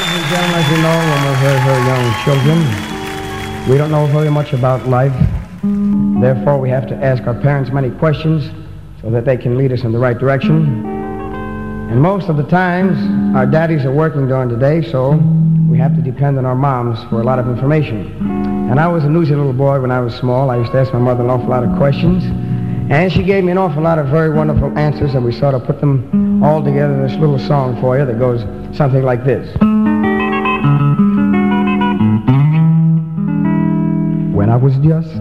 Ladies and gentlemen, as you know, when we're very, very young children, we don't know very much about life. Therefore, we have to ask our parents many questions so that they can lead us in the right direction. And most of the times, our daddies are working during the day, so we have to depend on our moms for a lot of information. And I was a newsy little boy when I was small. I used to ask my mother an awful lot of questions. And she gave me an awful lot of very wonderful answers, and we sort of put them all together in this little song for you that goes something like this. When I was just